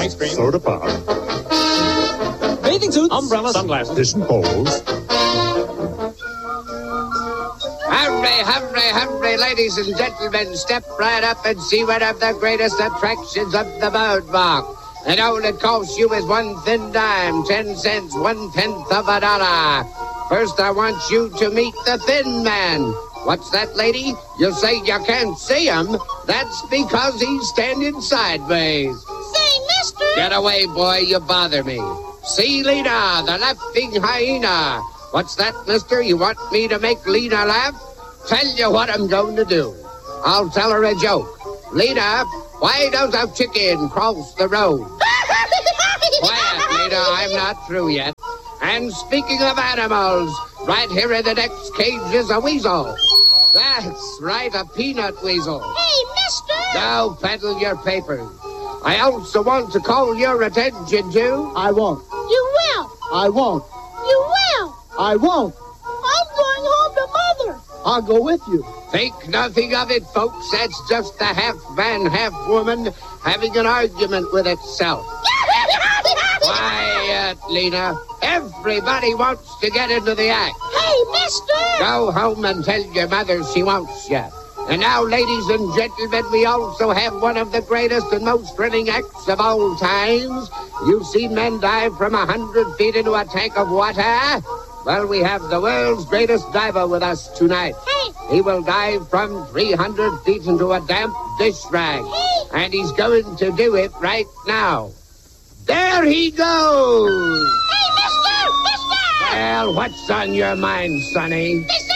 Ice cream. Soda pop. Bathing suits. Umbrellas. Sunglasses. Fishing poles. Hurry, hurry, hurry, ladies and gentlemen, step right up and see one of the greatest attractions of the boardwalk. And all it costs you is 1 thin dime, 10 cents, 1/10 of a dollar. First, I want you to meet the thin man. What's that, lady? You say you can't see him. That's because he's standing sideways. Say, mister. Get away, boy, you bother me. See Lena, the laughing hyena. What's that, mister? You want me to make Lena laugh? Tell you what I'm going to do. I'll tell her a joke. Lena, why does a chicken cross the road? Quiet, Lena, I'm not through yet. And speaking of animals, right here in the next cage is a weasel. That's right, a peanut weasel. Hey, mister. Now peddle your papers. I also want to call your attention to... I won't. You will. I won't. You will. I won't. I'm going home to Mother. I'll go with you. Think nothing of it, folks. That's just a half-man, half-woman having an argument with itself. Quiet, Lena. Everybody wants to get into the act. Hey, mister. Go home and tell your mother she wants you. And now, ladies and gentlemen, we also have one of the greatest and most thrilling acts of all times. You've seen men dive from 100 feet into a tank of water. Well, we have the world's greatest diver with us tonight. Hey. He will dive from 300 feet into a damp dish rag. Hey. And he's going to do it right now. There he goes! Hey, mister! Mister! Well, what's on your mind, Sonny? This